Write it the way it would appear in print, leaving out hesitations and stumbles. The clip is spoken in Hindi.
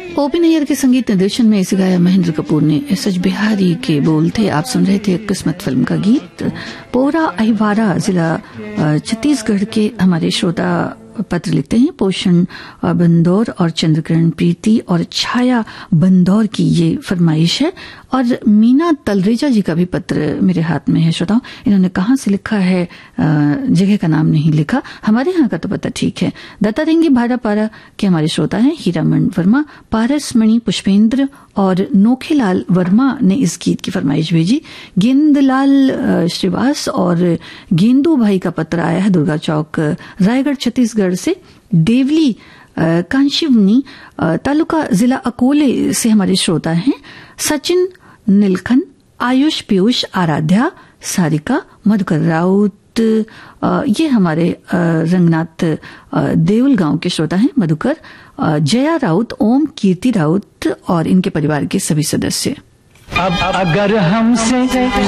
ओपी नैयर के संगीत निर्देशन में इसे गाया महेंद्र कपूर ने। सच बिहारी के बोल थे। आप सुन रहे थे किस्मत फिल्म का गीत। पोरा अहिवारा जिला छत्तीसगढ़ के हमारे श्रोता पत्र लिखते हैं। पोषण बंदौर और चंद्रकिरण प्रीति और छाया बंदौर की ये फरमाइश है। और मीना तलरेजा जी का भी पत्र मेरे हाथ में है श्रोताओं। इन्होंने कहाँ से लिखा है, जगह का नाम नहीं लिखा। हमारे यहाँ का तो पता ठीक है। दत्तादेंगी भाड़ापारा के हमारे श्रोता हैं हीरामण वर्मा, पारसमणि पुष्पेंद्र और नोखेलाल वर्मा ने इस गीत की फरमाइश भेजी। गेंदलाल श्रीवास और गेंदू भाई का पत्र आया है दुर्गा चौक रायगढ़ छत्तीसगढ़ से। देवली कांशीवनी तालुका जिला अकोले से हमारे श्रोता हैं सचिन नीलखन, आयुष पीयूष, आराध्या, सारिका, मधुकर राउत। ये हमारे रंगनाथ देउल गांव के श्रोता हैं मधुकर, जया राउत, ओम, कीर्ति राउत और इनके परिवार के सभी सदस्य। अब अगर हमसे